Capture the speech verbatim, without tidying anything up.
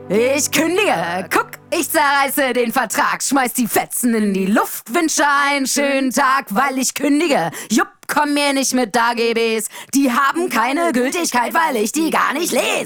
Ich kündige, guck, ich zerreiße den Vertrag, schmeiß die Fetzen in die Luft, wünsche einen schönen Tag, weil ich kündige. Jupp, komm mir nicht mit A G Bs, die haben keine Gültigkeit, weil ich die gar nicht lese.